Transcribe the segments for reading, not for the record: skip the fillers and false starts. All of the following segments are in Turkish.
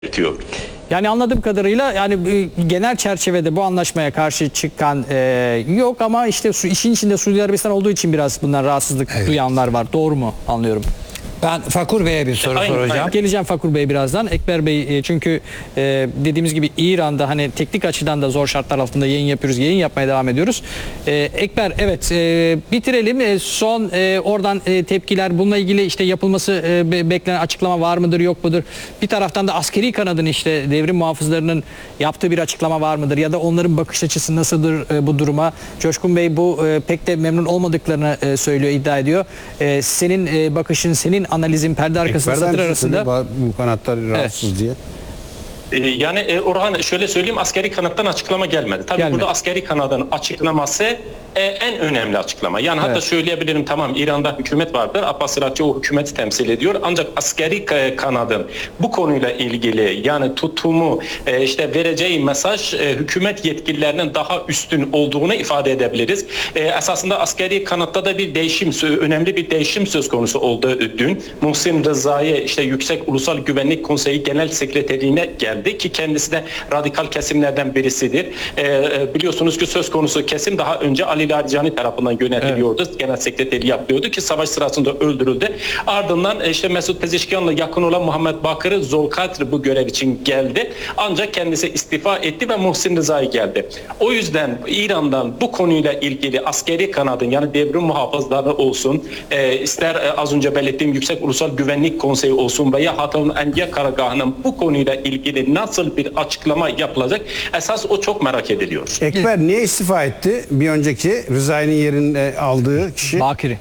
belirtiyor. Yani anladığım kadarıyla yani genel çerçevede bu anlaşmaya karşı çıkan yok ama işte işin içinde Suudi Arabistan olduğu için biraz bundan rahatsızlık duyanlar var. Doğru mu anlıyorum? Ben Fakur Bey'e bir soru soracağım. Geleceğim Fakur Bey birazdan. Ekber Bey çünkü dediğimiz gibi İran'da hani teknik açıdan da zor şartlar altında yayın yapıyoruz. Yayın yapmaya devam ediyoruz. Ekber evet bitirelim. Son oradan tepkiler bununla ilgili işte yapılması beklenen açıklama var mıdır yok mudur? Bir taraftan da askeri kanadın işte devrim muhafızlarının yaptığı bir açıklama var mıdır? Ya da onların bakış açısı nasıldır bu duruma? Coşkun Bey bu pek de memnun olmadıklarını söylüyor, iddia ediyor. Senin bakışın, senin analizin perde arkasında satır arasında. Bu kanatlar rahatsız diye. Yani Orhan şöyle söyleyeyim, askeri kanattan açıklama gelmedi. Tabii burada askeri kanadın açıklaması en önemli açıklama. Yani hatta söyleyebilirim, tamam İran'da hükümet vardır. Abbas Irakçı o hükümeti temsil ediyor. Ancak askeri kanadın bu konuyla ilgili yani tutumu işte vereceği mesaj hükümet yetkililerinin daha üstün olduğunu ifade edebiliriz. Esasında askeri kanatta da bir değişim, önemli bir değişim söz konusu oldu dün. Muhsin Rıza'yı işte Yüksek Ulusal Güvenlik Konseyi Genel Sekreterliğine geldi ki kendisi de radikal kesimlerden birisidir. Biliyorsunuz ki söz konusu kesim daha önce Ali Larijani tarafından yönetiliyordu. Evet. Genel sekreterliği yapıyordu ki savaş sırasında öldürüldü. Ardından işte Mesut Pezeshkian'la yakın olan Muhammed Bakır Zolkatr bu görev için geldi. Ancak kendisi istifa etti ve Muhsin Rıza'yı geldi. O yüzden İran'dan bu konuyla ilgili askeri kanadın yani devrim muhafızları olsun, ister az önce belirttiğim Yüksek Ulusal Güvenlik Konseyi olsun veya Hatamül Enbiya Karargahı'nın bu konuyla ilgili nasıl bir açıklama yapılacak? Esas o çok merak ediliyor. Ekber niye istifa etti? Bir önceki Rıza'nın yerinde aldığı kişi. Bakiri.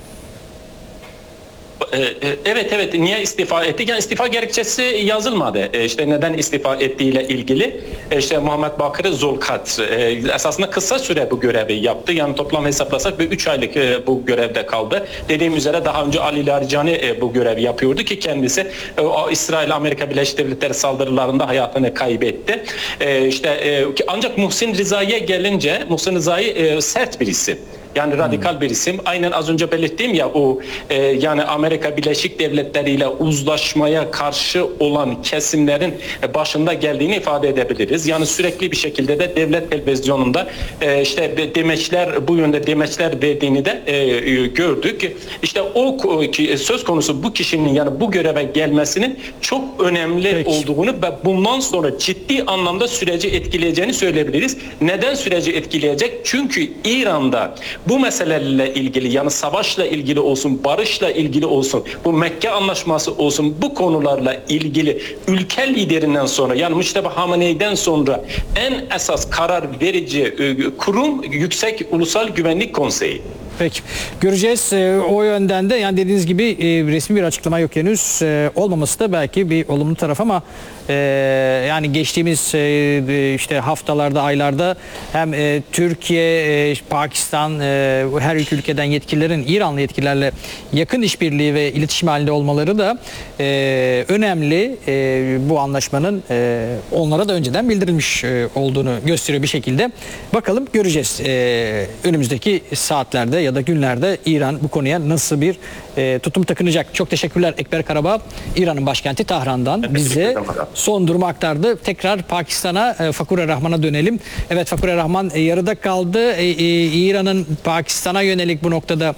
Evet niye istifa etti? Yani istifa gerekçesi yazılmadı. İşte neden istifa ettiğiyle ilgili işte Muhammed Bakır Zolkatr esasında kısa süre bu görevi yaptı. Yani toplam hesaplasak bir 3 aylık bu görevde kaldı. Dediğim üzere daha önce Ali Larijani bu görevi yapıyordu ki kendisi İsrail Amerika Birleşik Devletleri saldırılarında hayatını kaybetti. Ancak Muhsin Rıza'ya gelince Muhsin Rıza'yı sert bir isim. Yani radikal bir isim. Aynen az önce belirttiğim ya o yani Amerika Birleşik Devletleri ile uzlaşmaya karşı olan kesimlerin başında geldiğini ifade edebiliriz. Yani sürekli bir şekilde de devlet televizyonunda işte demeçler bu yönde demeçler verdiğini de gördük. İşte o söz konusu bu kişinin yani bu göreve gelmesinin çok önemli olduğunu ve bundan sonra ciddi anlamda süreci etkileyeceğini söyleyebiliriz. Neden süreci etkileyecek? Çünkü İran'da bu meselelerle ilgili yani savaşla ilgili olsun, barışla ilgili olsun, bu Mekke Anlaşması olsun bu konularla ilgili ülke liderinden sonra yani Mujteba Hamenei'den sonra en esas karar verici kurum Yüksek Ulusal Güvenlik Konseyi. Peki. Göreceğiz. O yönden de yani dediğiniz gibi resmi bir açıklama yok henüz. Olmaması da belki bir olumlu taraf ama yani geçtiğimiz işte haftalarda, aylarda hem Türkiye, Pakistan her iki ülkeden yetkililerin İranlı yetkililerle yakın işbirliği ve iletişim halinde olmaları da önemli. Bu anlaşmanın onlara da önceden bildirilmiş olduğunu gösteriyor bir şekilde. Bakalım göreceğiz. Önümüzdeki saatlerde ya da günlerde İran bu konuya nasıl bir tutum takınacak. Çok teşekkürler Ekber Karabağ. İran'ın başkenti Tahran'dan bize son durumu aktardı. Tekrar Pakistan'a Fakur Rahman'a dönelim. Evet Fakur Rahman yarıda kaldı. İran'ın Pakistan'a yönelik bu noktada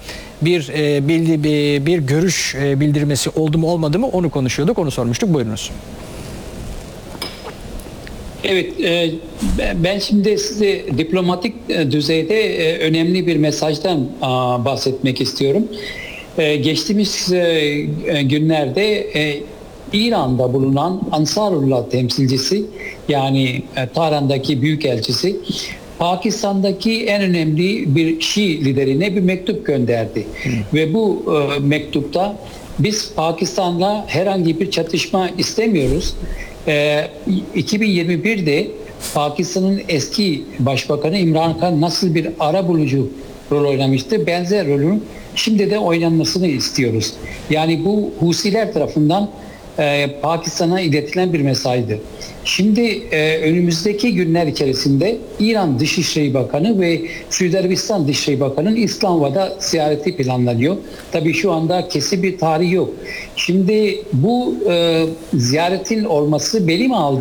bir görüş bildirmesi oldu mu olmadı mı onu konuşuyorduk. Onu sormuştuk. Buyurunuz. Evet, ben şimdi size diplomatik düzeyde önemli bir mesajdan bahsetmek istiyorum. Geçtiğimiz günlerde İran'da bulunan Ansarullah temsilcisi yani Tahran'daki büyükelçisi Pakistan'daki en önemli bir Şii liderine bir mektup gönderdi. Ve bu mektupta biz Pakistan'la herhangi bir çatışma istemiyoruz. 2021'de Pakistan'ın eski başbakanı İmran Khan nasıl bir arabulucu rol oynamıştı, benzer rolün şimdi de oynanmasını istiyoruz. Yani bu Husiler tarafından Pakistan'a iletilen bir mesajdı. Şimdi önümüzdeki günler içerisinde İran Dışişleri Bakanı ve Suudi Arabistan Dışişleri Bakanı'nın İslamabad'a ziyareti planlanıyor. Tabii şu anda kesin bir tarih yok. Şimdi bu ziyaretin olması benim aldığım